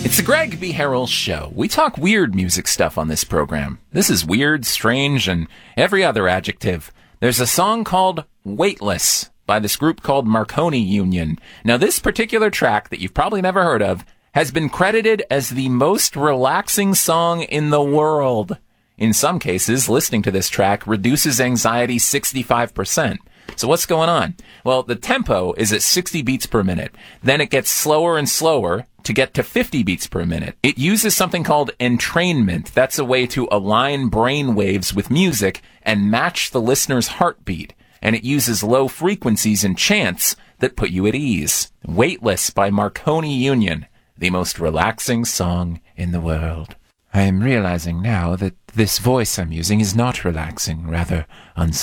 It's the Greg B. Harrell Show. We talk weird music stuff on this program. This is weird, strange, and every other adjective. There's a song called Weightless by this group called Marconi Union. Now, this particular track that you've probably never heard of has been credited as the most relaxing song in the world. In some cases, listening to this track reduces anxiety 65%. So what's going on? Well, the tempo is at 60 beats per minute. Then it gets slower and slower to get to 50 beats per minute. It uses something called entrainment. That's a way to align brain waves with music and match the listener's heartbeat. And it uses low frequencies and chants that put you at ease. Weightless by Marconi Union, the most relaxing song in the world. I am realizing now that this voice I'm using is not relaxing, rather unsettling.